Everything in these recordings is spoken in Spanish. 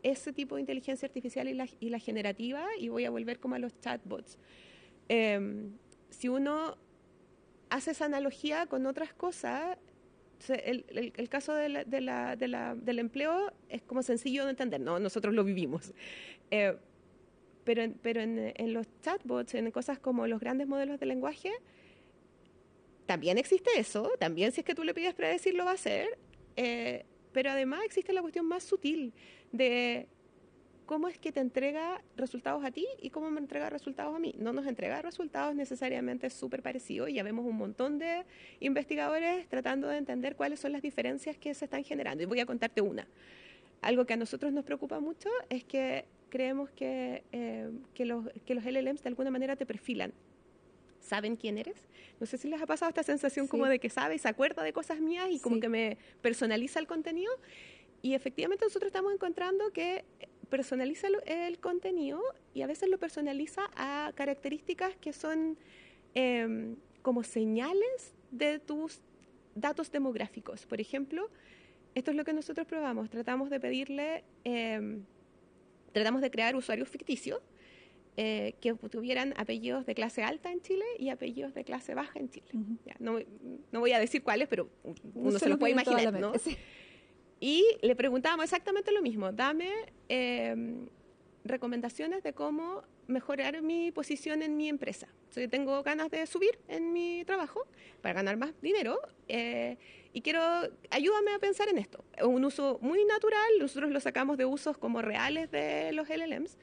ese tipo de inteligencia artificial y la generativa, y voy a volver como a los chatbots. Si uno hace esa analogía con otras cosas, el caso del empleo es como sencillo de entender, ¿no? Nosotros lo vivimos. Pero en los chatbots, en cosas como los grandes modelos de lenguaje, también existe eso, también si es que tú le pides predecir lo va a hacer, pero además existe la cuestión más sutil de cómo es que te entrega resultados a ti y cómo me entrega resultados a mí. No nos entrega resultados necesariamente súper parecidos, y ya vemos un montón de investigadores tratando de entender cuáles son las diferencias que se están generando. Y voy a contarte una. Algo que a nosotros nos preocupa mucho es que creemos que los LLMs de alguna manera te perfilan. ¿Saben quién eres? No sé si les ha pasado esta sensación como de que sabe y se acuerda de cosas mías y como que me personaliza el contenido. Y efectivamente nosotros estamos encontrando que personaliza el contenido, y a veces lo personaliza a características que son como señales de tus datos demográficos. Por ejemplo, esto es lo que nosotros probamos. Tratamos de pedirle, tratamos de crear usuarios ficticios que tuvieran apellidos de clase alta en Chile y apellidos de clase baja en Chile. Ya, no voy a decir cuáles, pero uno se los puede imaginar, ¿no? Sí. Y le preguntábamos exactamente lo mismo. Dame recomendaciones de cómo mejorar mi posición en mi empresa. Yo tengo ganas de subir en mi trabajo para ganar más dinero y ayúdame a pensar en esto. Es un uso muy natural, nosotros lo sacamos de usos como reales de los LLMs,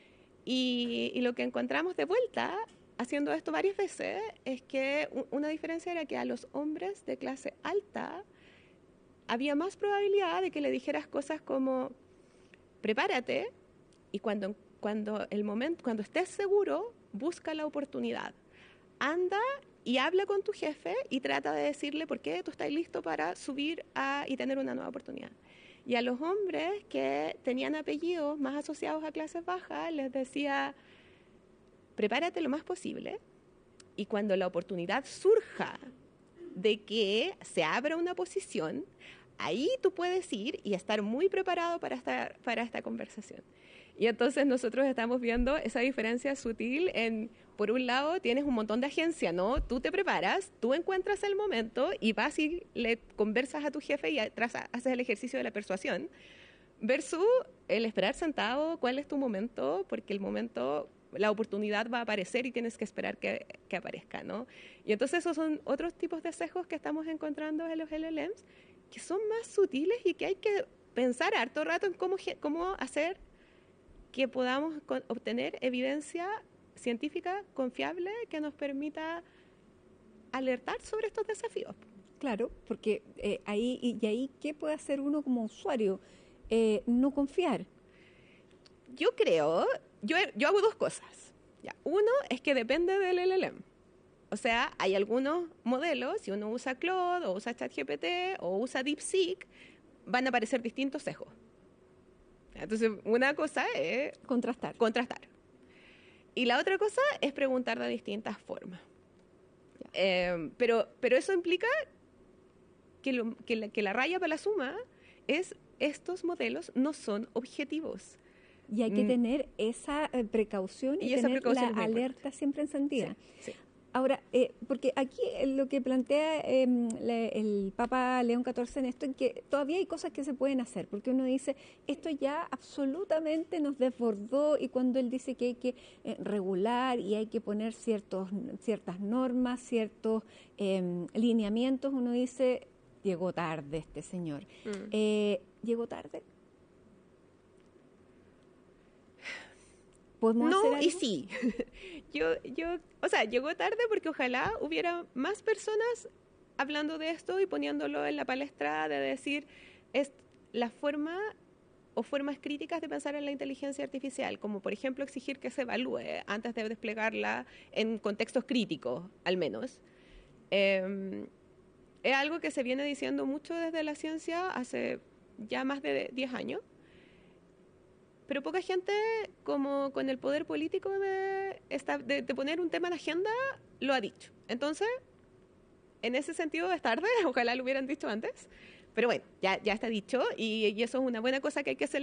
y lo que encontramos de vuelta haciendo esto varias veces es que una diferencia era que a los hombres de clase alta había más probabilidad de que le dijeras cosas como prepárate, y cuando estés seguro, busca la oportunidad. Anda y habla con tu jefe y trata de decirle por qué tú estás listo para subir y tener una nueva oportunidad. Y a los hombres que tenían apellidos más asociados a clases bajas, les decía, prepárate lo más posible, y cuando la oportunidad surja de que se abra una posición, ahí tú puedes ir y estar muy preparado para esta conversación. Y entonces nosotros estamos viendo esa diferencia sutil por un lado, tienes un montón de agencia, ¿no? Tú te preparas, tú encuentras el momento y vas y le conversas a tu jefe y haces el ejercicio de la persuasión, versus el esperar sentado, cuál es tu momento, porque el momento, la oportunidad va a aparecer y tienes que esperar que aparezca, ¿no? Y entonces esos son otros tipos de sesgos que estamos encontrando en los LLMs, que son más sutiles y que hay que pensar harto rato en cómo hacer que podamos obtener evidencia científica confiable que nos permita alertar sobre estos desafíos. Claro, porque ahí ¿qué puede hacer uno como usuario? No confiar. Yo hago dos cosas. Ya. Uno es que depende del LLM. O sea, hay algunos modelos, si uno usa Claude o usa ChatGPT o usa DeepSeek, van a aparecer distintos sesgos. Entonces, una cosa es contrastar. Y la otra cosa es preguntar de distintas formas. Pero eso implica que la raya para la suma es estos modelos no son objetivos. Y hay que tener esa precaución y tener la alerta siempre encendida. Sí. Ahora, porque aquí lo que plantea el Papa León XIV en esto es que todavía hay cosas que se pueden hacer, porque uno dice, esto ya absolutamente nos desbordó, y cuando él dice que hay que regular y hay que poner ciertas normas, ciertos lineamientos, uno dice, llegó tarde este señor. ¿Llegó tarde? No, y sí. O sea, llegó tarde porque ojalá hubiera más personas hablando de esto y poniéndolo en la palestra de decir es la forma o formas críticas de pensar en la inteligencia artificial, como por ejemplo exigir que se evalúe antes de desplegarla en contextos críticos, al menos. Es algo que se viene diciendo mucho desde la ciencia hace ya más de 10 años. Pero poca gente, como con el poder político de poner un tema en la agenda, lo ha dicho. Entonces, en ese sentido es tarde, ojalá lo hubieran dicho antes. Pero bueno, ya está dicho y eso es una buena cosa que hay que celebrar.